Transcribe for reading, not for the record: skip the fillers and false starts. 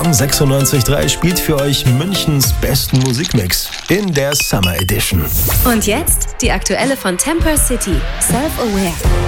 Morgen 96.3 spielt für euch Münchens besten Musikmix in der Summer Edition. Und jetzt die aktuelle von Temper City, Self-Aware.